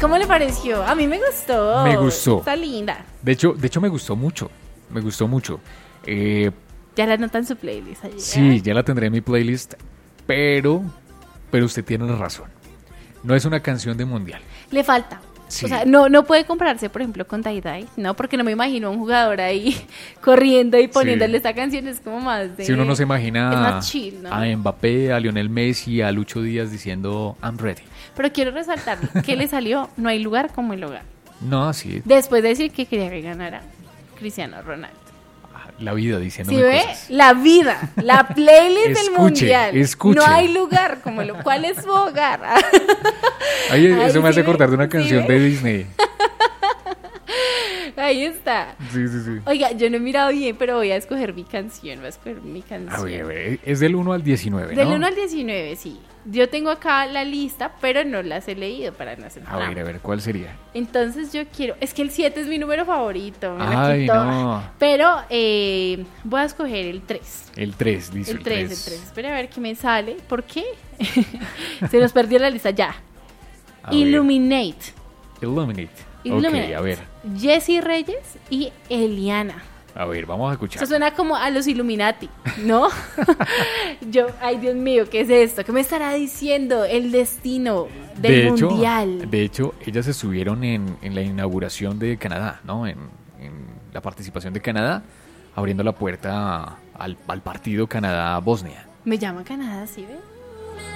¿Cómo le pareció? A mí me gustó. Me gustó. Está linda. De hecho me gustó mucho. Me gustó mucho. Ya la anotan en su playlist. Allí, Sí, ya la tendré en mi playlist. Pero usted tiene razón. No es una canción de mundial. Le falta. Sí. O sea, no puede compararse, por ejemplo, con Tie Dye, ¿no? Porque no me imagino a un jugador ahí corriendo y poniéndole esta canción. Es como más de... Si uno no se es imagina más chill, ¿no? a Mbappé, a Lionel Messi, a Lucho Díaz diciendo I'm ready. Pero quiero resaltar que le salió No hay lugar como el hogar. No, así Después de decir que quería que ganara Cristiano Ronaldo. la vida diciéndome ¿Sí ve? cosas. La vida, la playlist del Escuche, mundial. escuche. No hay lugar como lo cual es su hogar. Ay, eso Ay, me hace ¿sí acordar de una ve? canción ¿Sí de ve? Disney. Ahí está. Sí. Oiga, yo no he mirado bien, pero voy a escoger mi canción. Voy a escoger mi canción. A ver, es del 1 al 19, Del ¿no? 1 al 19, sí. Yo tengo acá la lista, pero no las he leído para no hacer A trampa. ver, ¿cuál sería? Entonces yo quiero... Es que el 7 es mi número favorito. Me la Ay, quitó. no. Pero voy a escoger el 3. El 3, dice El 3. Espera a ver qué me sale. ¿Por qué? Se nos perdió la lista ya. A ver. Illuminate. Illuminate. Illuminate. Ok, a ver. Jessie Reyes y Eliana. A ver, vamos a escuchar. Eso suena como a los Illuminati, ¿no? Ay Dios mío, ¿qué es esto? ¿Qué me estará diciendo el destino del mundial? De hecho, ellas estuvieron en la inauguración de Canadá, ¿no? En la participación de Canadá, abriendo la puerta al partido Canadá-Bosnia. Me llama Canadá, ¿sí ve?